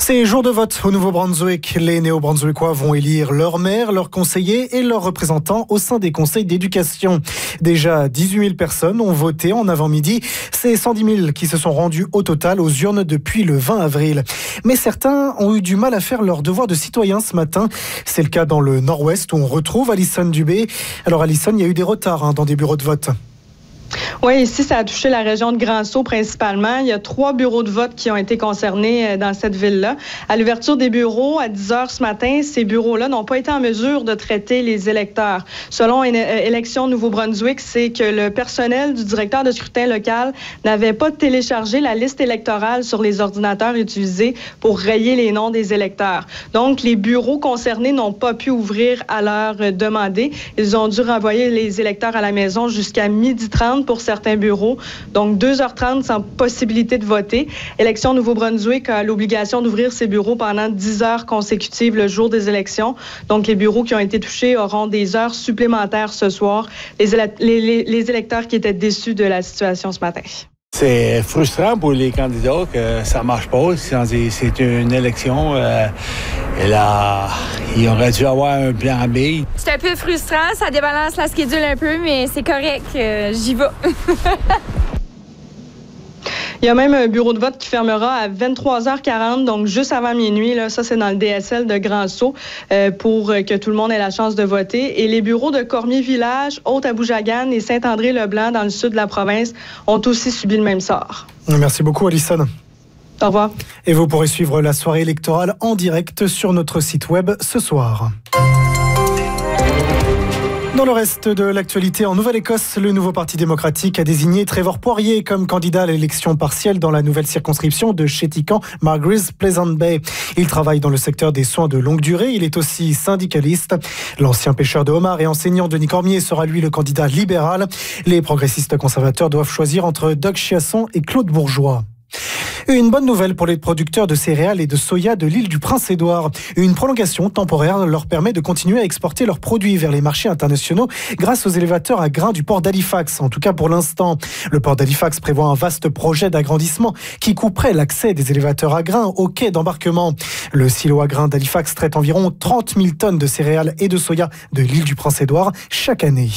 C'est jour de vote au Nouveau-Brunswick. Les Néo-Brunswickois vont élire leur maire, leurs conseillers et leurs représentants au sein des conseils d'éducation. Déjà 18 000 personnes ont voté en avant-midi. C'est 110 000 qui se sont rendus au total aux urnes depuis le 20 avril. Mais certains ont eu du mal à faire leur devoir de citoyen ce matin. C'est le cas dans le Nord-Ouest où on retrouve Alison Dubé. Alors Alison, il y a eu des retards dans des bureaux de vote. Oui, ici, ça a touché la région de Grand-Sault principalement. Il y a 3 bureaux de vote qui ont été concernés dans cette ville-là. À l'ouverture des bureaux, à 10 heures ce matin, ces bureaux-là n'ont pas été en mesure de traiter les électeurs. Selon Élections Nouveau-Brunswick, c'est que le personnel du directeur de scrutin local n'avait pas téléchargé la liste électorale sur les ordinateurs utilisés pour rayer les noms des électeurs. Donc, les bureaux concernés n'ont pas pu ouvrir à l'heure demandée. Ils ont dû renvoyer les électeurs à la maison jusqu'à 12h30 pour certains bureaux. Donc, 2h30 sans possibilité de voter. Élections Nouveau-Brunswick a l'obligation d'ouvrir ses bureaux pendant 10 heures consécutives le jour des élections. Donc, les bureaux qui ont été touchés auront des heures supplémentaires ce soir. Les électeurs qui étaient déçus de la situation ce matin. C'est frustrant pour les candidats que ça marche pas. C'est une élection. Il aurait dû avoir un plan B. C'est un peu frustrant, ça débalance la schedule un peu, mais c'est correct, j'y vais. Il y a même un bureau de vote qui fermera à 23h40, donc juste avant minuit. Là, ça, c'est dans le DSL de Grand-Sault pour que tout le monde ait la chance de voter. Et les bureaux de Cormier-Village, Haute-Abougagane et Saint-André-le-Blanc dans le sud de la province ont aussi subi le même sort. Merci beaucoup, Alison. Au revoir. Et vous pourrez suivre la soirée électorale en direct sur notre site web ce soir. Dans le reste de l'actualité, en Nouvelle-Écosse, le nouveau Parti démocratique a désigné Trevor Poirier comme candidat à l'élection partielle dans la nouvelle circonscription de Chéticamp-Margreaves Pleasant Bay. Il travaille dans le secteur des soins de longue durée. Il est aussi syndicaliste. L'ancien pêcheur de homards et enseignant Denis Cormier sera lui le candidat libéral. Les progressistes conservateurs doivent choisir entre Doug Chiasson et Claude Bourgeois. Une bonne nouvelle pour les producteurs de céréales et de soya de l'île du Prince-Édouard. Une prolongation temporaire leur permet de continuer à exporter leurs produits vers les marchés internationaux grâce aux élévateurs à grains du port d'Halifax, en tout cas pour l'instant. Le port d'Halifax prévoit un vaste projet d'agrandissement qui couperait l'accès des élévateurs à grains au quai d'embarquement. Le silo à grains d'Halifax traite environ 30 000 tonnes de céréales et de soya de l'île du Prince-Édouard chaque année.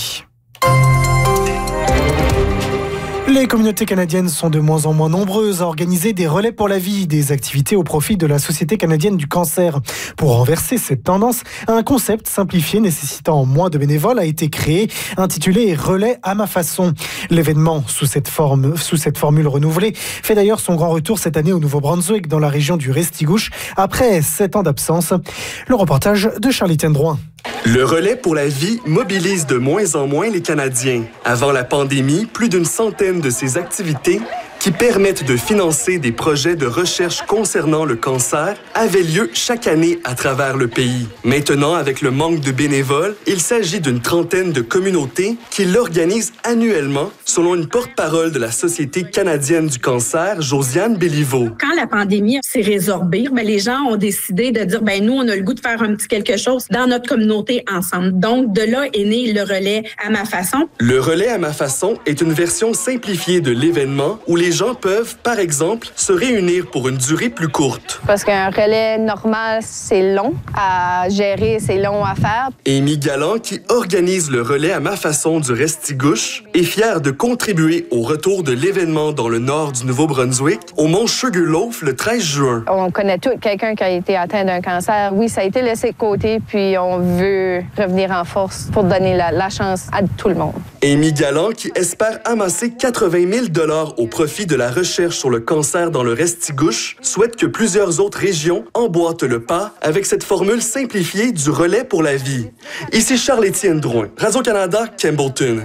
Les communautés canadiennes sont de moins en moins nombreuses à organiser des relais pour la vie, des activités au profit de la Société canadienne du cancer. Pour renverser cette tendance, un concept simplifié nécessitant moins de bénévoles a été créé, intitulé « Relais à ma façon ». L'événement, sous cette formule renouvelée, fait d'ailleurs son grand retour cette année au Nouveau-Brunswick, dans la région du Restigouche, après 7 ans d'absence. Le reportage de Charlie Tendroin. Le relais pour la vie mobilise de moins en moins les Canadiens. Avant la pandémie, plus d'une centaine de ces activités qui permettent de financer des projets de recherche concernant le cancer avaient lieu chaque année à travers le pays. Maintenant, avec le manque de bénévoles, il s'agit d'une trentaine de communautés qui l'organisent annuellement, selon une porte-parole de la Société canadienne du cancer, Josiane Béliveau. Quand la pandémie s'est résorbée, les gens ont décidé de dire, nous, on a le goût de faire un petit quelque chose dans notre communauté ensemble. Donc, de là est né le relais à ma façon. Le relais à ma façon est une version simplifiée de l'événement où les gens peuvent, par exemple, se réunir pour une durée plus courte. Parce qu'un relais normal, c'est long à gérer, c'est long à faire. Amy Galland, qui organise le relais à ma façon du Restigouche, est fière de contribuer au retour de l'événement dans le nord du Nouveau-Brunswick, au mont Sugarloaf le 13 juin. On connaît tous quelqu'un qui a été atteint d'un cancer. Oui, ça a été laissé de côté, puis on veut revenir en force pour donner la chance à tout le monde. Amy Galland, qui espère amasser 80 000 $ au profit de la recherche sur le cancer dans le Restigouche, souhaite que plusieurs autres régions emboîtent le pas avec cette formule simplifiée du relais pour la vie. Ici Charles-Étienne Drouin, Radio-Canada, Campbellton.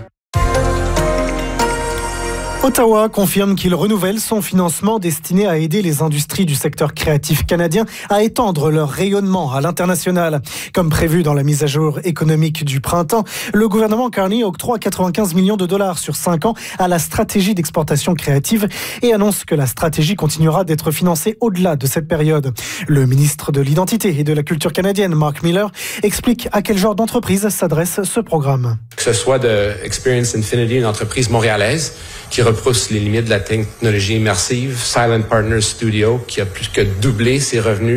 Ottawa confirme qu'il renouvelle son financement destiné à aider les industries du secteur créatif canadien à étendre leur rayonnement à l'international. Comme prévu dans la mise à jour économique du printemps, le gouvernement Carney octroie 95 millions de dollars sur 5 ans à la stratégie d'exportation créative et annonce que la stratégie continuera d'être financée au-delà de cette période. Le ministre de l'Identité et de la Culture canadienne, Mark Miller, explique à quel genre d'entreprise s'adresse ce programme. Que ce soit de Experience Infinity, une entreprise montréalaise qui repousse les limites de la technologie immersive, Silent Partners Studio, qui a plus que doublé ses revenus